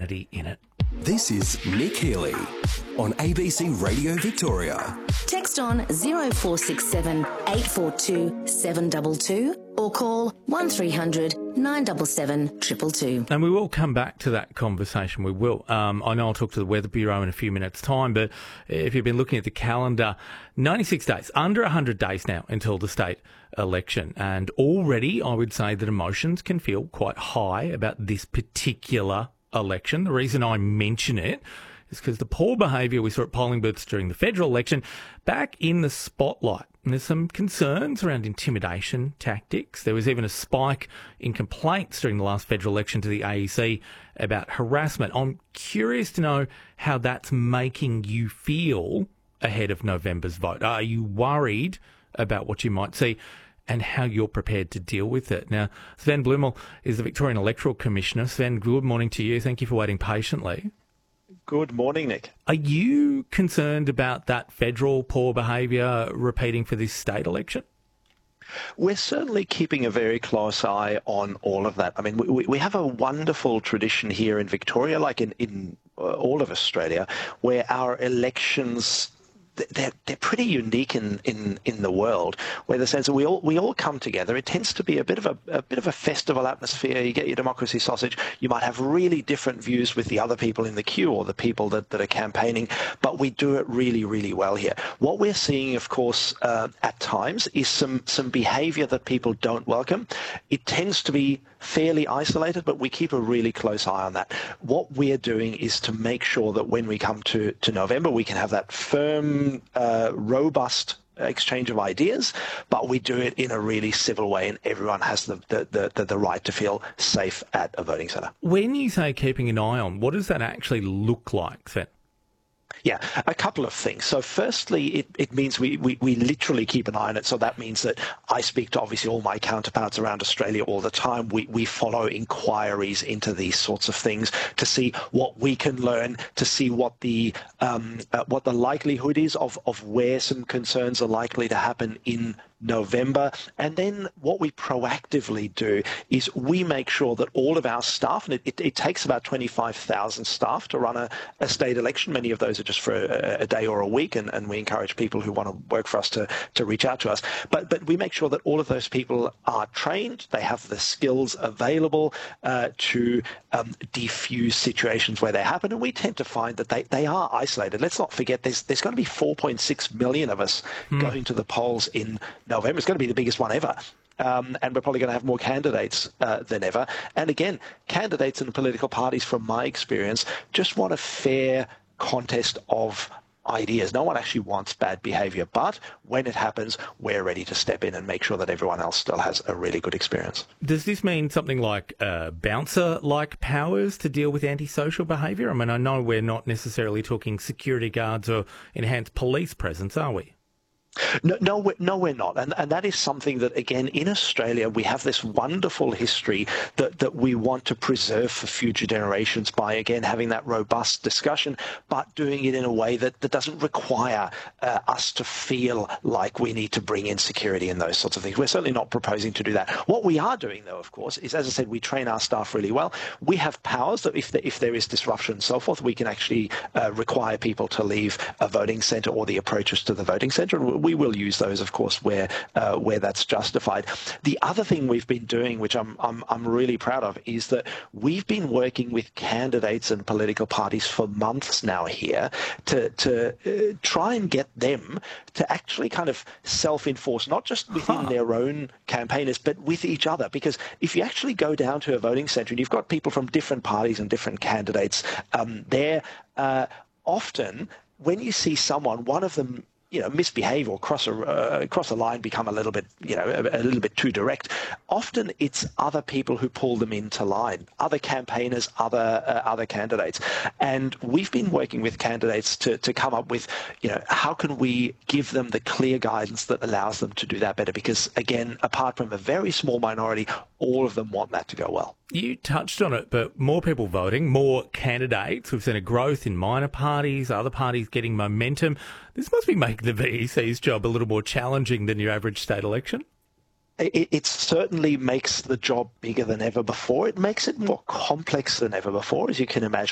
humanity in it. This is Nick Healy on ABC Radio Victoria. Text on 0467 842 722 or call 1300 977 222. And we will come back to that conversation. We will. I know I'll talk to the Weather Bureau in a few minutes' time, but if you've been looking at the calendar, 96 days, under 100 days now until the state election. And already I would say that emotions can feel quite high about this particular election. The reason I mention it is because the poor behaviour we saw at polling booths during the federal election back in the spotlight. And there's some concerns around intimidation tactics. There was even a spike in complaints during the last federal election to the AEC about harassment. I'm curious to know how that's making you feel ahead of November's vote. Are you worried about what you might see and how you're prepared to deal with it? Now, Sven Blumel is the Victorian Electoral Commissioner. Sven, good morning to you. Thank you for waiting patiently. Good morning, Nick. Are you concerned about that federal poor behaviour repeating for this state election? We're certainly keeping a very close eye on all of that. I mean, we have a wonderful tradition here in Victoria, like in all of Australia, where our elections, they're pretty unique in the world, where the sense that we all come together. It tends to be a bit of a festival atmosphere. You get your democracy sausage. You might have really different views with the other people in the queue or the people that are campaigning, but we do it really, really well here. What we're seeing, of course, at times is some behaviour that people don't welcome. It tends to be fairly isolated, but we keep a really close eye on that. What we're doing is to make sure that when we come to November, we can have that firm, robust exchange of ideas, but we do it in a really civil way, and everyone has the right to feel safe at a voting centre. When you say keeping an eye on, what does that actually look like, Sven? Yeah, a couple of things. So firstly, it means we literally keep an eye on it. So that means that I speak to obviously all my counterparts around Australia all the time. We follow inquiries into these sorts of things to see what we can learn, to see what the likelihood is of where some concerns are likely to happen in November. And then what we proactively do is we make sure that all of our staff, and it takes about 25,000 staff to run a state election. Many of those are just for a day or a week, and we encourage people who want to work for us to reach out to us. But we make sure that all of those people are trained, they have the skills available to defuse situations where they happen, and we tend to find that they are isolated. Let's not forget there's going to be 4.6 million of us going to the polls in November. It's going to be the biggest one ever. And we're probably going to have more candidates than ever. And again, candidates and political parties, from my experience, just want a fair contest of ideas. No one actually wants bad behaviour, but when it happens, we're ready to step in and make sure that everyone else still has a really good experience. Does this mean something like bouncer-like powers to deal with antisocial behaviour? I mean, I know we're not necessarily talking security guards or enhanced police presence, are we? No, we're not. And that is something that, again, in Australia, we have this wonderful history that we want to preserve for future generations by, again, having that robust discussion, but doing it in a way that doesn't require us to feel like we need to bring in security and those sorts of things. We're certainly not proposing to do that. What we are doing, though, of course, is, as I said, we train our staff really well. We have powers that if there is disruption and so forth, we can actually require people to leave a voting centre or the approaches to the voting centre. We will use those, of course, where that's justified. The other thing we've been doing, which I'm really proud of, is that we've been working with candidates and political parties for months now here to try and get them to actually kind of self-enforce, not just within their own campaigners, but with each other. Because if you actually go down to a voting centre and you've got people from different parties and different candidates, they're often, when you see someone, one of them misbehave or cross a line, become a little bit too direct, often it's other people who pull them into line, other campaigners, other candidates. And we've been working with candidates to come up with, how can we give them the clear guidance that allows them to do that better? Because, again, apart from a very small minority, all of them want that to go well. You touched on it, but more people voting, more candidates. We've seen a growth in minor parties, other parties getting momentum. This must be making the VEC's job a little more challenging than your average state election. It certainly makes the job bigger than ever before. It makes it more complex than ever before, as you can imagine.